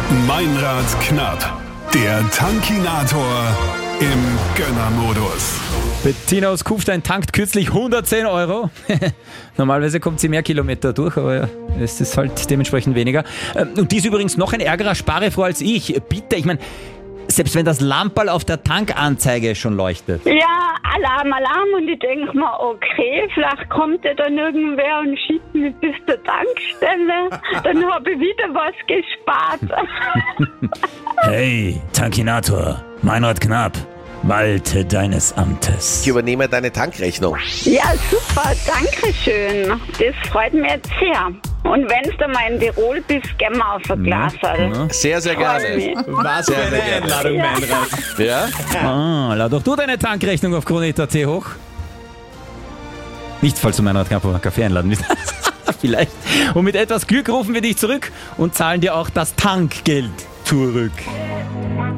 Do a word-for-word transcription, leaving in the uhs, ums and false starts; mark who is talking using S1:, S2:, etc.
S1: Meinrad knapp. Der Tankinator im Gönnermodus.
S2: Bettina aus Kufstein tankt kürzlich hundertzehn Euro. Normalerweise kommt sie mehr Kilometer durch, aber es ist halt dementsprechend weniger. Und die ist übrigens noch ein ärgerer Sparefroh als ich. Bitte, ich meine, selbst wenn das Lamperl auf der Tankanzeige schon leuchtet.
S3: Ja, Alarm, Alarm. Und ich denke mir, okay, vielleicht kommt ja dann irgendwer und schiebt mich bis zur Tankstelle. Dann habe ich wieder was gespart.
S2: Hey, Tankinator, Meinrad Knapp, walte deines Amtes.
S4: Ich übernehme deine Tankrechnung.
S3: Ja, super, danke schön. Das freut mich jetzt sehr. Und wenn du mal in Tirol bist, gehen wir auf ein Glas. Ja.
S4: Sehr, sehr gerne.
S5: Was für eine Einladung,
S3: Ja.
S5: Meinrad.
S4: Ja?
S2: Ah, lad doch du deine Tankrechnung auf Krone Punkt at hoch. Nicht, falls du Meinrad Knapp auf einen Kaffee einladen willst. Vielleicht. Und mit etwas Glück rufen wir dich zurück und zahlen dir auch das Tankgeld zurück.